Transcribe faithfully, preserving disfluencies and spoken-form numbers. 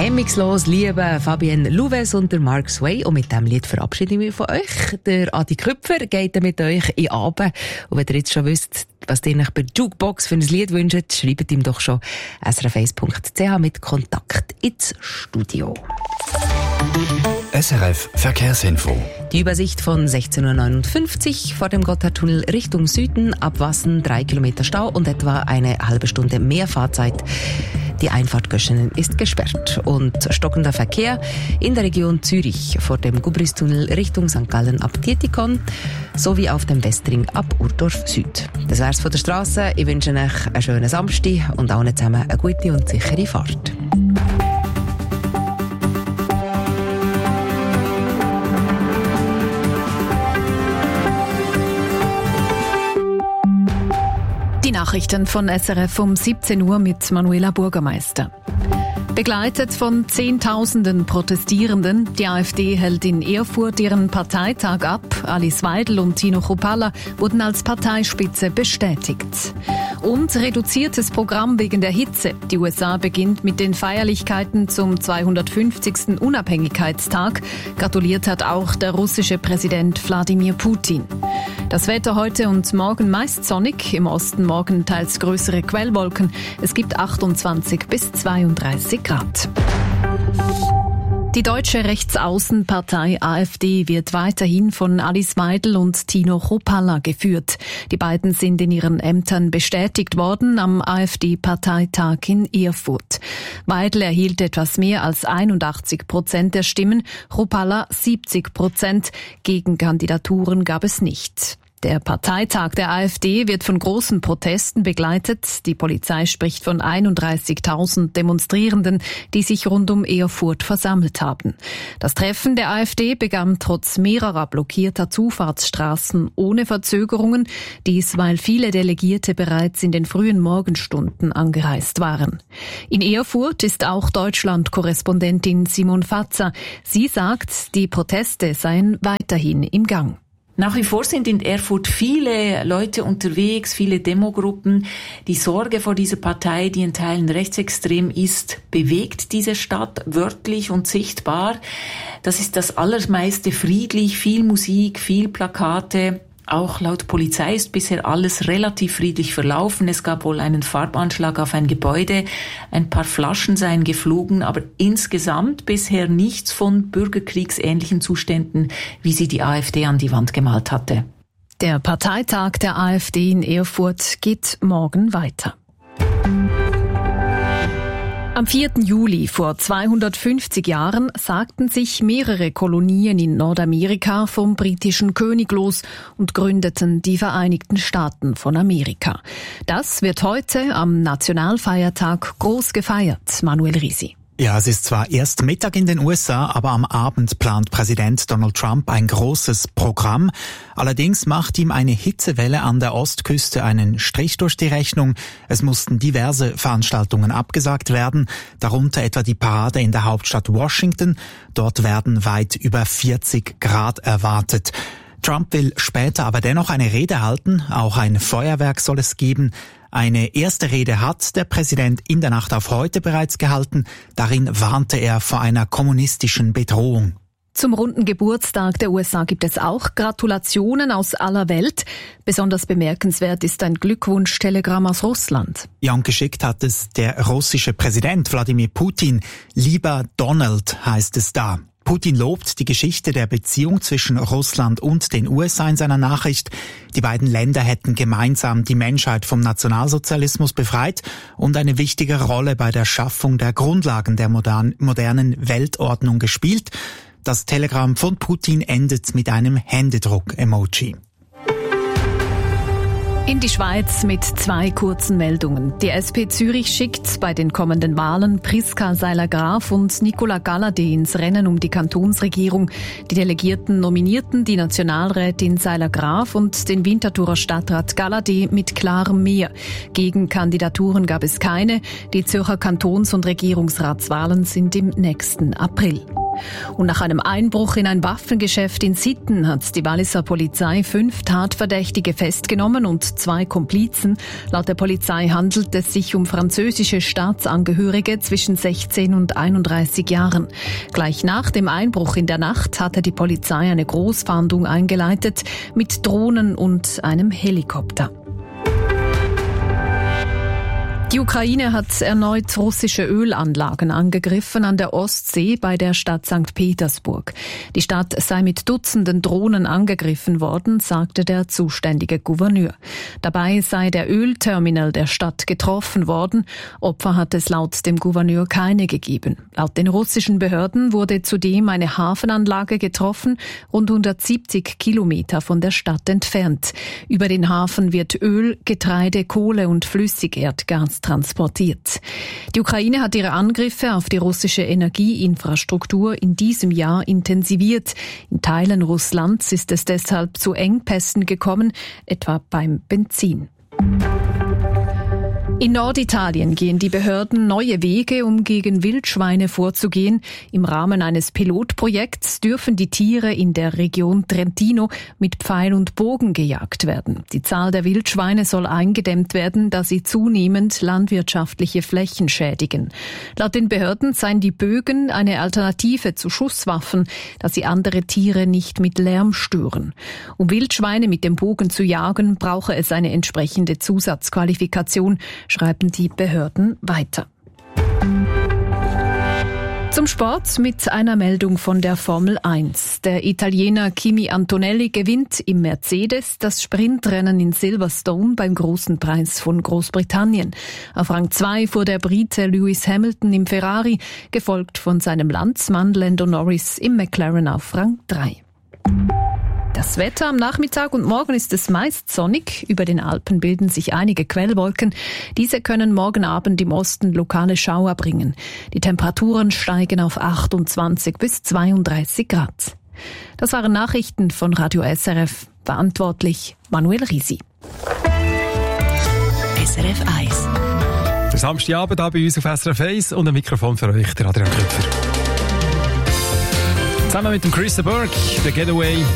Hemmungslos lieben Fabienne Louves und der Mark Sway. Und mit diesem Lied verabschiede ich mich von euch. Der Adi Köpfer geht mit euch in den Abend. Und wenn ihr jetzt schon wisst, was ihr euch bei Jukebox für ein Lied wünscht, schreibt ihm doch schon s r f eins punkt c h mit Kontakt ins Studio. S R F Verkehrsinfo. Die Übersicht von sechzehn Uhr neunundfünfzig vor dem Gotthardtunnel Richtung Süden, ab Wassen drei Kilometer Stau und etwa eine halbe Stunde mehr Fahrzeit. Die Einfahrt Göschenen ist gesperrt und stockender Verkehr in der Region Zürich vor dem Gubristunnel Richtung Sankt Gallen ab Tietikon sowie auf dem Westring ab Urdorf Süd. Das wär's von der Straße. Ich wünsche euch einen schönen Samstag und allen zusammen eine gute und sichere Fahrt. Die Nachrichten von S R F um siebzehn Uhr mit Manuela Bürgermeister. Begleitet von Zehntausenden Protestierenden, die AfD hält in Erfurt ihren Parteitag ab. Alice Weidel und Tino Chrupalla wurden als Parteispitze bestätigt. Und reduziertes Programm wegen der Hitze. Die U S A beginnt mit den Feierlichkeiten zum zweihundertfünfzigsten Unabhängigkeitstag. Gratuliert hat auch der russische Präsident Wladimir Putin. Das Wetter heute und morgen meist sonnig, im Osten morgen teils größere Quellwolken. Es gibt achtundzwanzig bis zweiunddreißig Grad. Die deutsche Rechtsaußenpartei AfD wird weiterhin von Alice Weidel und Tino Chrupalla geführt. Die beiden sind in ihren Ämtern bestätigt worden am AfD-Parteitag in Erfurt. Weidel erhielt etwas mehr als einundachtzig Prozent der Stimmen, Chrupalla siebzig Prozent. Gegenkandidaturen gab es nicht. Der Parteitag der AfD wird von großen Protesten begleitet. Die Polizei spricht von einunddreißigtausend Demonstrierenden, die sich rund um Erfurt versammelt haben. Das Treffen der AfD begann trotz mehrerer blockierter Zufahrtsstraßen ohne Verzögerungen. Dies, weil viele Delegierte bereits in den frühen Morgenstunden angereist waren. In Erfurt ist auch Deutschland-Korrespondentin Simon Fatzer. Sie sagt, die Proteste seien weiterhin im Gang. Nach wie vor sind in Erfurt viele Leute unterwegs, viele Demogruppen. Die Sorge vor dieser Partei, die in Teilen rechtsextrem ist, bewegt diese Stadt wörtlich und sichtbar. Das ist das Allermeiste friedlich, viel Musik, viel Plakate. Auch laut Polizei ist bisher alles relativ friedlich verlaufen. Es gab wohl einen Farbanschlag auf ein Gebäude, ein paar Flaschen seien geflogen, aber insgesamt bisher nichts von bürgerkriegsähnlichen Zuständen, wie sie die AfD an die Wand gemalt hatte. Der Parteitag der AfD in Erfurt geht morgen weiter. Am vierten Juli vor zweihundertfünfzig Jahren sagten sich mehrere Kolonien in Nordamerika vom britischen König los und gründeten die Vereinigten Staaten von Amerika. Das wird heute am Nationalfeiertag groß gefeiert. Manuel Risi. Ja, es ist zwar erst Mittag in den U S A, aber am Abend plant Präsident Donald Trump ein großes Programm. Allerdings macht ihm eine Hitzewelle an der Ostküste einen Strich durch die Rechnung. Es mussten diverse Veranstaltungen abgesagt werden, darunter etwa die Parade in der Hauptstadt Washington. Dort werden weit über vierzig Grad erwartet. Trump will später aber dennoch eine Rede halten, auch ein Feuerwerk soll es geben. Eine erste Rede hat der Präsident in der Nacht auf heute bereits gehalten. Darin warnte er vor einer kommunistischen Bedrohung. Zum runden Geburtstag der U S A gibt es auch Gratulationen aus aller Welt. Besonders bemerkenswert ist ein Glückwunschtelegramm aus Russland. Ja, und geschickt hat es der russische Präsident Wladimir Putin. Lieber Donald heißt es da. Putin lobt die Geschichte der Beziehung zwischen Russland und den U S A in seiner Nachricht. Die beiden Länder hätten gemeinsam die Menschheit vom Nationalsozialismus befreit und eine wichtige Rolle bei der Schaffung der Grundlagen der modern, modernen Weltordnung gespielt. Das Telegramm von Putin endet mit einem Händedruck-Emoji. In die Schweiz mit zwei kurzen Meldungen. Die S P Zürich schickt bei den kommenden Wahlen Priska Seiler-Graf und Nicola Galladay ins Rennen um die Kantonsregierung. Die Delegierten nominierten die Nationalrätin Seiler-Graf und den Winterthurer Stadtrat Galladay mit klarem Mehr. Gegenkandidaturen gab es keine. Die Zürcher Kantons- und Regierungsratswahlen sind im nächsten April. Und nach einem Einbruch in ein Waffengeschäft in Sitten hat die Walliser Polizei fünf Tatverdächtige festgenommen und zwei Komplizen. Laut der Polizei handelt es sich um französische Staatsangehörige zwischen sechzehn und einunddreißig Jahren. Gleich nach dem Einbruch in der Nacht hatte die Polizei eine Großfahndung eingeleitet mit Drohnen und einem Helikopter. Die Ukraine hat erneut russische Ölanlagen angegriffen an der Ostsee bei der Stadt Sankt Petersburg. Die Stadt sei mit Dutzenden Drohnen angegriffen worden, sagte der zuständige Gouverneur. Dabei sei der Ölterminal der Stadt getroffen worden. Opfer hat es laut dem Gouverneur keine gegeben. Laut den russischen Behörden wurde zudem eine Hafenanlage getroffen, rund hundertsiebzig Kilometer von der Stadt entfernt. Über den Hafen wird Öl, Getreide, Kohle und Flüssigerdgas transportiert. Die Ukraine hat ihre Angriffe auf die russische Energieinfrastruktur in diesem Jahr intensiviert. In Teilen Russlands ist es deshalb zu Engpässen gekommen, etwa beim Benzin. In Norditalien gehen die Behörden neue Wege, um gegen Wildschweine vorzugehen. Im Rahmen eines Pilotprojekts dürfen die Tiere in der Region Trentino mit Pfeil und Bogen gejagt werden. Die Zahl der Wildschweine soll eingedämmt werden, da sie zunehmend landwirtschaftliche Flächen schädigen. Laut den Behörden seien die Bögen eine Alternative zu Schusswaffen, da sie andere Tiere nicht mit Lärm stören. Um Wildschweine mit dem Bogen zu jagen, brauche es eine entsprechende Zusatzqualifikation, schreiben die Behörden weiter. Zum Sport mit einer Meldung von der Formel eins. Der Italiener Kimi Antonelli gewinnt im Mercedes das Sprintrennen in Silverstone beim Großen Preis von Großbritannien. Auf Rang zwei fuhr der Brite Lewis Hamilton im Ferrari, gefolgt von seinem Landsmann Lando Norris im McLaren auf Rang drei. Das Wetter am Nachmittag und morgen ist es meist sonnig. Über den Alpen bilden sich einige Quellwolken. Diese können morgen Abend im Osten lokale Schauer bringen. Die Temperaturen steigen auf achtundzwanzig bis zweiunddreißig Grad. Das waren Nachrichten von Radio S R F. Verantwortlich Manuel Risi. S R F eins. Der Samstagabend hier bei uns auf S R F eins und ein Mikrofon für euch, der Adrian Klüpfer. Zusammen mit dem Chris Burke, der Getaway.